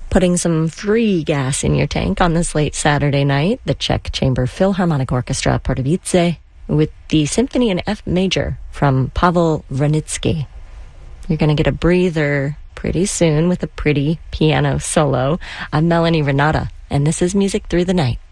Putting some free gas in your tank on this late Saturday night, the Czech Chamber Philharmonic Orchestra Pardubice with the Symphony in F Major from Pavel Vranitzky. You're going to get a breather pretty soon with a pretty piano solo. I'm Melanie Renata, and this is Music Through the Night.